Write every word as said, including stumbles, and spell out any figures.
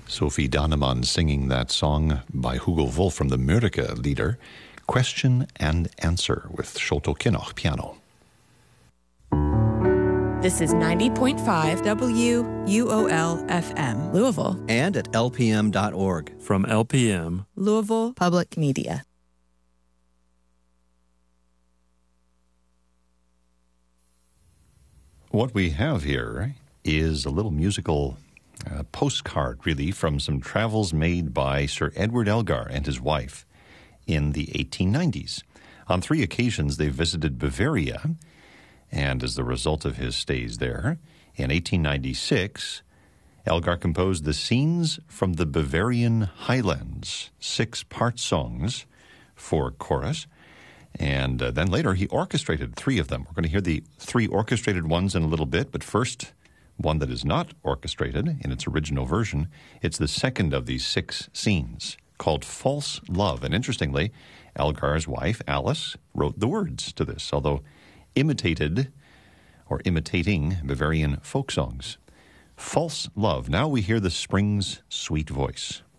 Sophie Daneman singing that song by Hugo Wolf from the Mörike Lieder, Question and Answer with Sholto Kinnoch piano. This is ninety point five W U O L F M, Louisville. And at L P M dot org. From L P M, Louisville Public Media. What we have here is a little musical uh, postcard, really, from some travels made by Sir Edward Elgar and his wife in the eighteen nineties. On three occasions, they visited Bavaria, and as the result of his stays there, in eighteen ninety-six, Elgar composed the Scenes from the Bavarian Highlands, six part songs for chorus. And uh, then later he orchestrated three of them. We're going to hear the three orchestrated ones in a little bit, but first, one that is not orchestrated in its original version. It's the second of these six scenes, called False Love. And interestingly, Elgar's wife, Alice, wrote the words to this, although imitated or imitating Bavarian folk songs. False Love. Now we hear the spring's sweet voice.